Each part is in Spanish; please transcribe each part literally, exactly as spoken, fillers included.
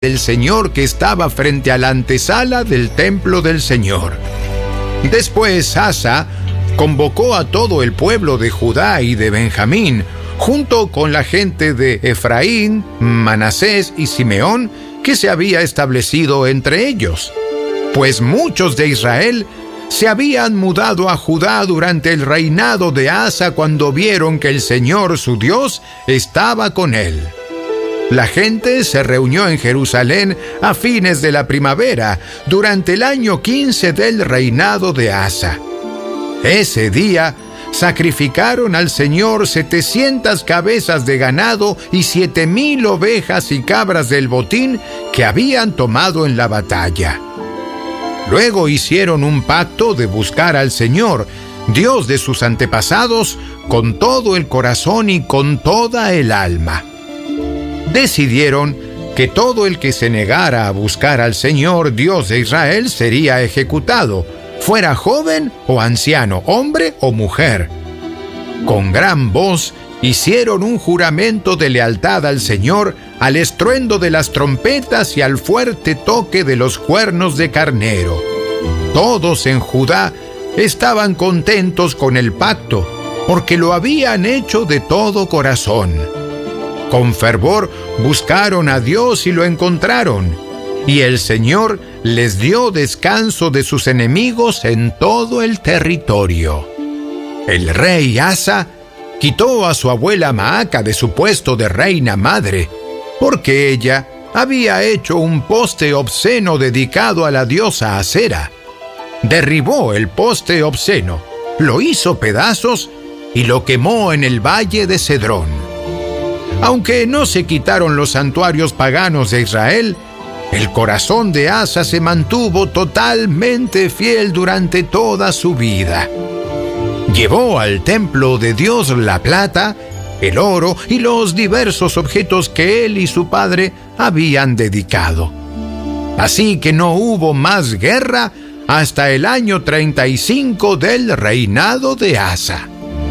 del Señor que estaba frente a la antesala del templo del Señor. Después Asa convocó a todo el pueblo de Judá y de Benjamín, junto con la gente de Efraín, Manasés y Simeón, que se había establecido entre ellos, pues muchos de Israel se habían mudado a Judá durante el reinado de Asa cuando vieron que el Señor su Dios estaba con él. La gente se reunió en Jerusalén a fines de la primavera, durante el año quince del reinado de Asa. Ese día sacrificaron al Señor setecientas cabezas de ganado y siete mil ovejas y cabras del botín que habían tomado en la batalla. Luego hicieron un pacto de buscar al Señor, Dios de sus antepasados, con todo el corazón y con toda el alma. Decidieron que todo el que se negara a buscar al Señor, Dios de Israel, sería ejecutado, fuera joven o anciano, hombre o mujer. Con gran voz hicieron un juramento de lealtad al Señor al estruendo de las trompetas y al fuerte toque de los cuernos de carnero. Todos en Judá estaban contentos con el pacto, porque lo habían hecho de todo corazón. Con fervor buscaron a Dios y lo encontraron, y el Señor les dio descanso de sus enemigos en todo el territorio. El rey Asa quitó a su abuela Maaca de su puesto de reina madre, porque ella había hecho un poste obsceno dedicado a la diosa Asera. Derribó el poste obsceno, lo hizo pedazos y lo quemó en el valle de Cedrón. Aunque no se quitaron los santuarios paganos de Israel, el corazón de Asa se mantuvo totalmente fiel durante toda su vida. Llevó al templo de Dios la plata, el oro y los diversos objetos que él y su padre habían dedicado. Así que no hubo más guerra hasta el año treinta y cinco del reinado de Asa.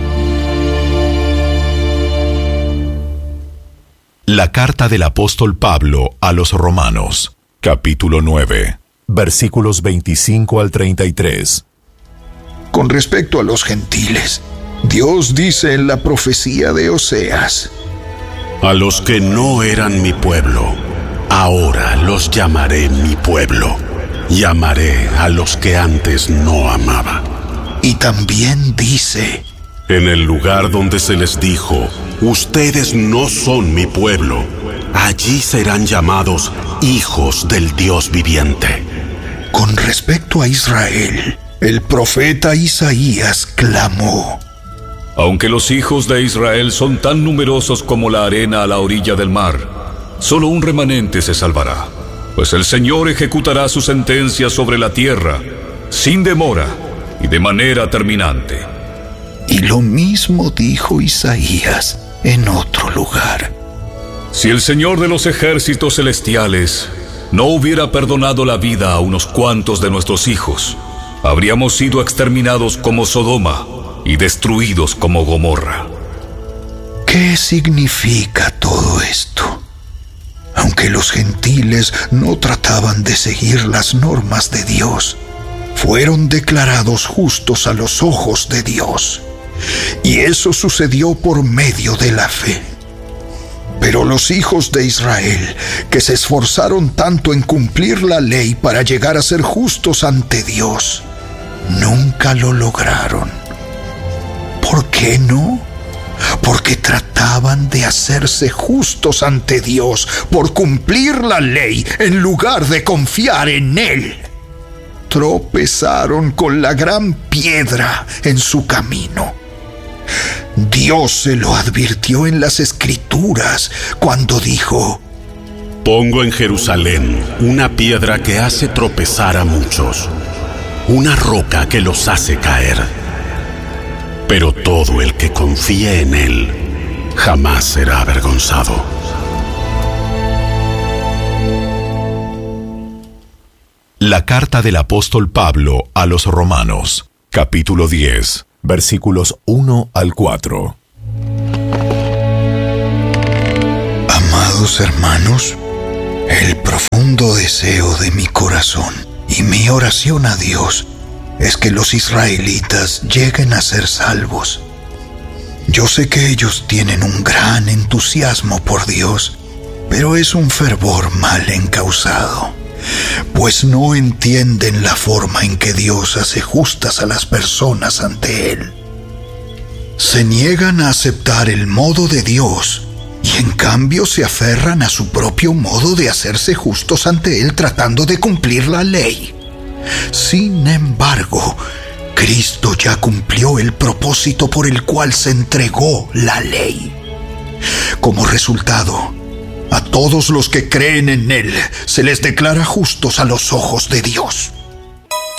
La carta del apóstol Pablo a los Romanos, capítulo nueve, versículos veinticinco al treinta y tres. Con respecto a los gentiles, Dios dice en la profecía de Oseas: A los que no eran mi pueblo, ahora los llamaré mi pueblo. Llamaré a los que antes no amaba. Y también dice: En el lugar donde se les dijo, ustedes no son mi pueblo, allí serán llamados hijos del Dios viviente. Con respecto a Israel, el profeta Isaías clamó: Aunque los hijos de Israel son tan numerosos como la arena a la orilla del mar, solo un remanente se salvará, pues el Señor ejecutará su sentencia sobre la tierra, sin demora y de manera terminante. Y lo mismo dijo Isaías en otro lugar: Si el Señor de los ejércitos celestiales no hubiera perdonado la vida a unos cuantos de nuestros hijos, habríamos sido exterminados como Sodoma y destruidos como Gomorra. ¿Qué significa todo esto? Aunque los gentiles no trataban de seguir las normas de Dios, fueron declarados justos a los ojos de Dios. Y eso sucedió por medio de la fe. Pero los hijos de Israel, que se esforzaron tanto en cumplir la ley para llegar a ser justos ante Dios, nunca lo lograron. ¿Por qué no? Porque trataban de hacerse justos ante Dios por cumplir la ley en lugar de confiar en Él. Tropezaron con la gran piedra en su camino. Dios se lo advirtió en las Escrituras cuando dijo: Pongo en Jerusalén una piedra que hace tropezar a muchos, una roca que los hace caer. Pero todo el que confíe en Él jamás será avergonzado. La carta del apóstol Pablo a los Romanos, capítulo diez, versículos uno al cuatro. Amados hermanos, El profundo deseo de mi corazón y mi oración a Dios es que los israelitas lleguen a ser salvos. Yo sé que ellos tienen un gran entusiasmo por Dios, pero es un fervor mal encausado, pues no entienden la forma en que Dios hace justas a las personas ante Él. Se niegan a aceptar el modo de Dios y en cambio se aferran a su propio modo de hacerse justos ante Él tratando de cumplir la ley. Sin embargo, Cristo ya cumplió el propósito por el cual se entregó la ley. Como resultado, a todos los que creen en Él se les declara justos a los ojos de Dios.